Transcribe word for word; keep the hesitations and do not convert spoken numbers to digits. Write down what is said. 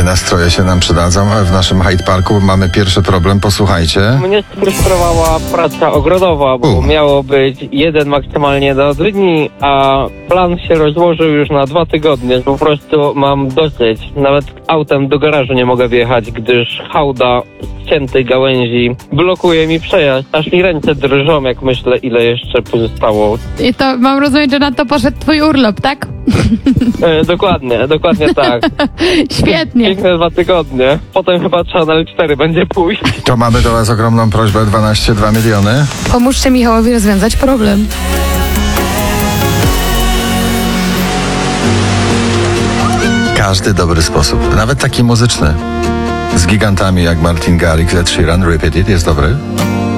nastroje się nam przydadzą, a w naszym Hyde Parku mamy pierwszy problem, posłuchajcie. Mnie sfrustrowała praca ogrodowa, bo U. miało być jeden, maksymalnie do dwa dni, a plan się rozłożył już na dwa tygodnie. Po prostu mam dosyć. Nawet autem do garażu nie mogę wjechać, gdyż hałda ściętej gałęzi blokuje mi przejazd. Aż mi ręce drżą, jak myślę, ile jeszcze pozostało. I to mam rozumieć, że na to poszedł twój urlop, tak? E, dokładnie, dokładnie tak. Świetnie. Piękne dwa tygodnie. Potem chyba trzeba na L cztery będzie pójść. To mamy do was ogromną prośbę, dwanaście dwa miliony. Pomóżcie Michałowi rozwiązać problem. Każdy dobry sposób, nawet taki muzyczny, z gigantami jak Martin Garrix, Ed Sheeran, Repeat It jest dobry.